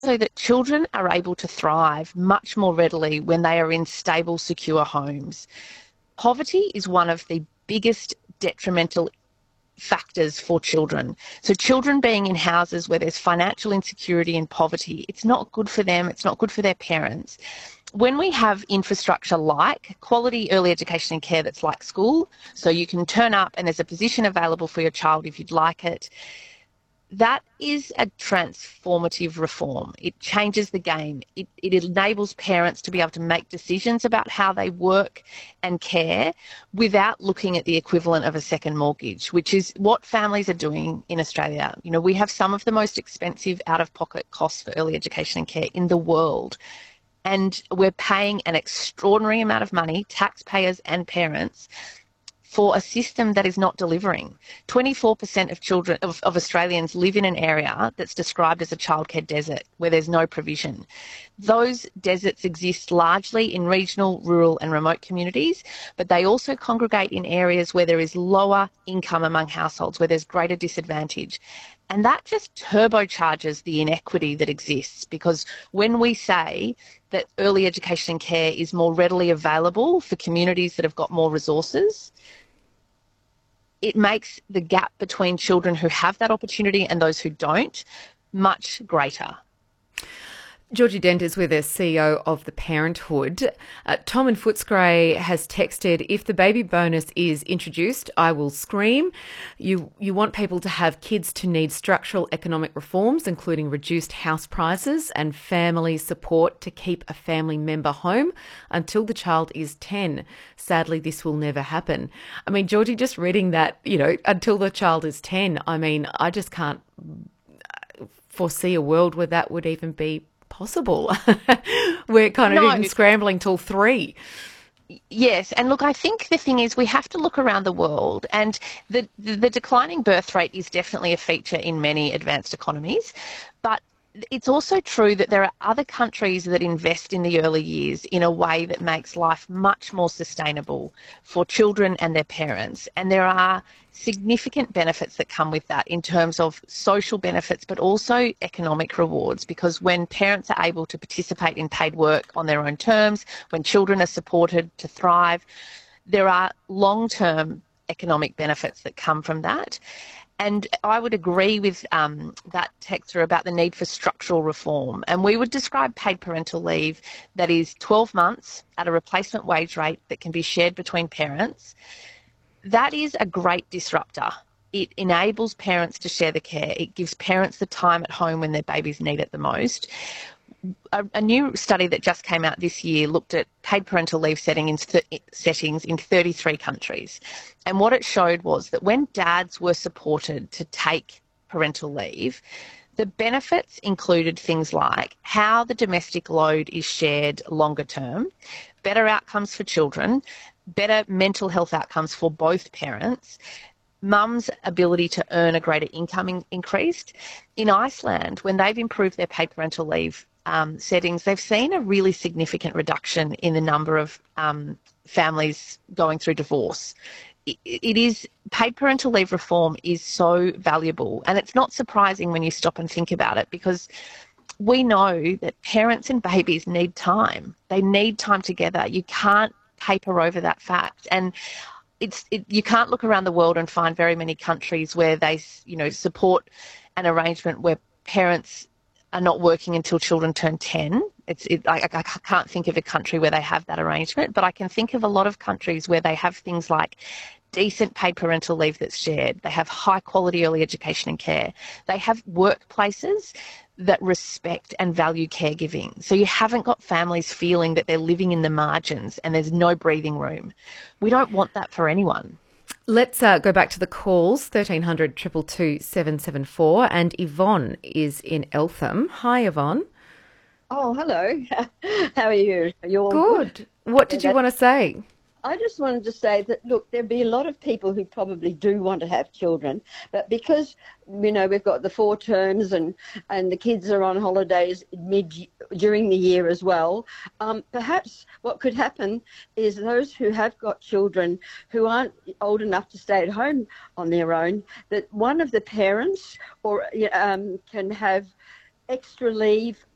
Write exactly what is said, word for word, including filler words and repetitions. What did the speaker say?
So that children are able to thrive much more readily when they are in stable, secure homes. Poverty is one of the biggest detrimental factors for children. So children being in houses where there's financial insecurity and poverty, it's not good for them, it's not good for their parents. When we have infrastructure like quality early education and care that's like school, so you can turn up and there's a position available for your child if you'd like it, that is a transformative reform. It changes the game. It, it enables parents to be able to make decisions about how they work and care without looking at the equivalent of a second mortgage, which is what families are doing in Australia. You know, we have some of the most expensive out-of-pocket costs for early education and care in the world. And we're paying an extraordinary amount of money, taxpayers and parents, for a system that is not delivering. twenty-four percent of children of, of Australians live in an area that's described as a childcare desert where there's no provision. Those deserts exist largely in regional, rural and remote communities, but they also congregate in areas where there is lower income among households, where there's greater disadvantage. And that just turbocharges the inequity that exists, because when we say that early education and care is more readily available for communities that have got more resources, it makes the gap between children who have that opportunity and those who don't much greater. Georgie Dent is with us, C E O of The Parenthood. Uh, Tom in Footscray has texted, if the baby bonus is introduced, I will scream. You you want people to have kids to need structural economic reforms, including reduced house prices and family support to keep a family member home until the child is ten. Sadly, this will never happen. I mean, Georgie, just reading that, you know, until the child is ten, I mean, I just can't foresee a world where that would even be possible. We're kind of no. even scrambling till three. Yes, and look, I think the thing is we have to look around the world, and the, the, the declining birth rate is definitely a feature in many advanced economies, but it's also true that there are other countries that invest in the early years in a way that makes life much more sustainable for children and their parents. And there are significant benefits that come with that in terms of social benefits, but also economic rewards, because when parents are able to participate in paid work on their own terms, when children are supported to thrive, there are long-term economic benefits that come from that. And I would agree with um, that texter about the need for structural reform. And we would describe paid parental leave that is twelve months at a replacement wage rate that can be shared between parents. That is a great disruptor. It enables parents to share the care. It gives parents the time at home when their babies need it the most. A, a new study that just came out this year looked at paid parental leave setting in th- settings in thirty-three countries. And what it showed was that when dads were supported to take parental leave, the benefits included things like how the domestic load is shared longer term, better outcomes for children, better mental health outcomes for both parents, mum's ability to earn a greater income in- increased. In Iceland, when they've improved their paid parental leave um, settings, they've seen a really significant reduction in the number of um, families going through divorce. It, it is, paid parental leave reform is so valuable, and it's not surprising when you stop and think about it, because we know that parents and babies need time. They need time together. You can't paper over that fact. And It's it, you can't look around the world and find very many countries where they, you know, support an arrangement where parents are not working until children turn ten. It's it, I, I can't think of a country where they have that arrangement, but I can think of a lot of countries where they have things like decent paid parental leave that's shared. They have high quality early education and care. They have workplaces that respect and value caregiving. So you haven't got families feeling that they're living in the margins and there's no breathing room. We don't want that for anyone. Let's uh, go back to the calls, thirteen hundred, two two two, seven seven four. And Yvonne is in Eltham. Hi, Yvonne. Oh, hello. How are you? Are you all good? good? What did you want to say? I just wanted to say that, look, there'd be a lot of people who probably do want to have children, but because, you know, we've got the four terms and, and the kids are on holidays mid during the year as well, um, perhaps what could happen is those who have got children who aren't old enough to stay at home on their own, that one of the parents or um, can have extra leave